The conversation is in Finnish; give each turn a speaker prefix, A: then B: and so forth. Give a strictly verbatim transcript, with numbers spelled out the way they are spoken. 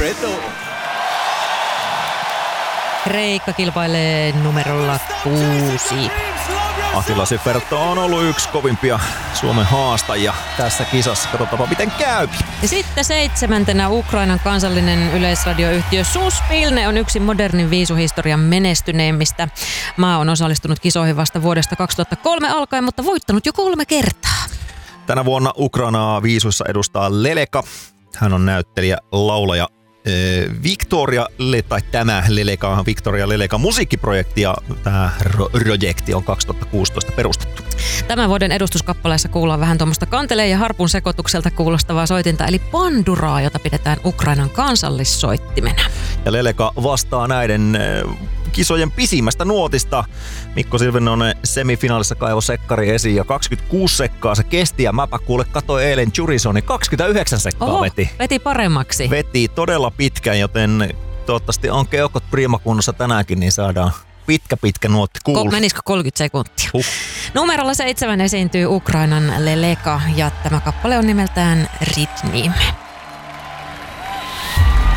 A: Fredo.
B: Kreikka kilpailee numerolla kuusi.
C: Attila Siferto on ollut yksi kovimpia Suomen haastajia tässä kisassa. Katsotaanpa miten käy.
B: Ja sitten seitsemäntenä Ukrainan kansallinen yleisradioyhtiö Suspilne on yksi modernin viisuhistorian menestyneimmistä. Maa on osallistunut kisoihin vasta vuodesta kaksituhattakolme alkaen, mutta voittanut jo kolme kertaa.
C: Tänä vuonna Ukrainaa viisuissa edustaa Leleka. Hän on näyttelijä, laulaja. Victoria, tai tämä Leleka, Victoria Leleka musiikkiprojekti ja tämä projekti on kaksituhattakuusitoista perustettu.
B: Tämän vuoden edustuskappaleessa kuullaan vähän tuommoista kanteleen ja harpun sekoitukselta kuulostavaa soitinta, eli panduraa, jota pidetään Ukrainan kansallissoittimena.
C: Ja Leleka vastaa näiden kisojen pisimmästä nuotista. Mikko Silvenonen semifinaalissa kaivoi sekkari esiin ja kaksikymmentäkuusi sekkaa se kesti ja mäpä kuule katsoin eilen Jurisoni kaksikymmentäyhdeksän sekkaa
B: Oho,
C: veti.
B: veti paremmaksi.
C: Veti todella pitkän, joten toivottavasti on keuhkot priimakunnossa tänäänkin, niin saadaan pitkä pitkä nuotti kuulla.
B: Menisikö kolmekymmentä sekuntia?
C: Huh.
B: Numerolla seitsemän esiintyy Ukrainan Leleka ja tämä kappale on nimeltään Ritmi.